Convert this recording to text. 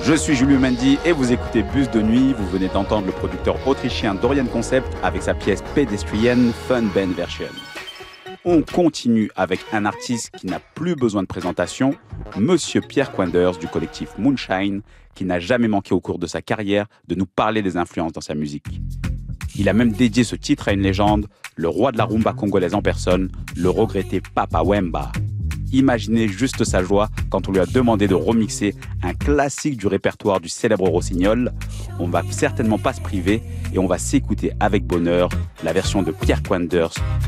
Je suis Julio Mendy et vous écoutez Bus de nuit. Vous venez d'entendre le producteur autrichien Dorian Concept avec sa pièce Pedestrian Fun Band Version. On continue avec un artiste qui n'a plus besoin de présentation, Monsieur Pierre Quenders du collectif Moonshine, qui n'a jamais manqué au cours de sa carrière de nous parler des influences dans sa musique. Il a même dédié ce titre à une légende, le roi de la rumba congolaise en personne, le regretté Papa Wemba. Imaginez juste sa joie quand on lui a demandé de remixer un classique du répertoire du célèbre Rossignol. On va certainement pas se priver et on va s'écouter avec bonheur la version de Pierre Quenders